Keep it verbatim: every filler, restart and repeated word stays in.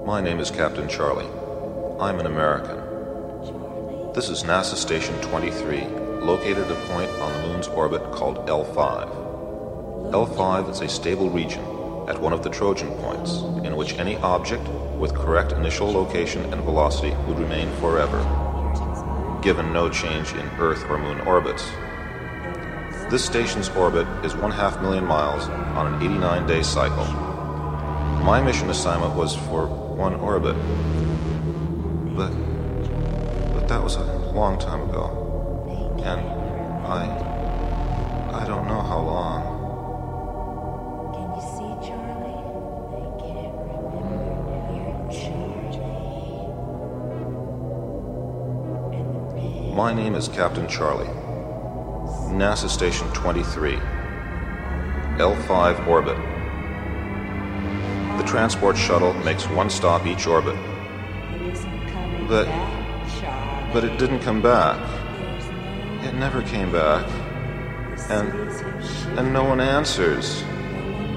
My name is Captain Charlie. I'm an American. This is NASA Station twenty-three, located at a point on the Moon's orbit called L five. L five is a stable region at one of the Trojan points, in which any object with correct initial location and velocity would remain forever, given no change in Earth or Moon orbits. This station's orbit is one half million miles on an eighty-nine day cycle. My mission assignment was for one orbit, but but that was a long time ago, and I I don't know how long. Can you see, Charlie? They can't remember your children. My name is Captain Charlie. NASA Station twenty-three, L five orbit. The transport shuttle makes one stop each orbit. But, but it didn't come back. It never came back. And, and no one answers.